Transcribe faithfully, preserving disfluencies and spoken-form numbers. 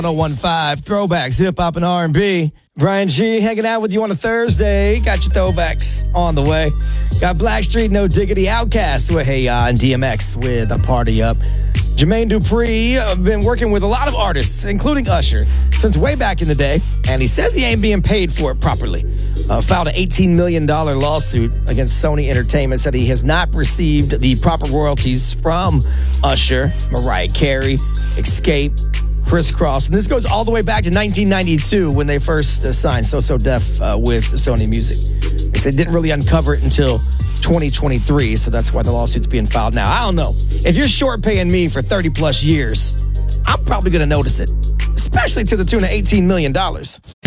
oh one five Throwbacks, hip hop and R and B. Brian G hanging out with you on a Thursday. Got your throwbacks on the way. Got Blackstreet, No Diggity, Outkast with Hey Ya, and D M X with A Party Up. Jermaine Dupri uh, been working with a lot of artists, including Usher, since way back in the day, and he says he ain't being paid for it properly. Uh, filed an eighteen million dollars lawsuit against Sony Entertainment, said he has not received the proper royalties from Usher, Mariah Carey, Escape, Criss Cross. And this goes all the way back to nineteen ninety-two when they first uh, signed So So Def uh, with Sony Music. They said didn't really uncover it until twenty twenty-three, so that's why the lawsuit's being filed now. I don't know. If you're short paying me for thirty plus years, I'm probably going to notice it, especially to the tune of eighteen million dollars.